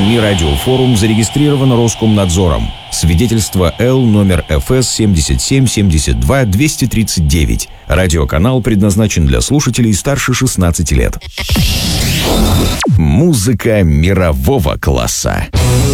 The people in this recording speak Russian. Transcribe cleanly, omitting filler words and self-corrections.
СМИ «Радиофорум» зарегистрирован Роскомнадзором. Свидетельство Л номер ФС 7772-239. Радиоканал предназначен для слушателей старше 16 лет. Музыка мирового класса.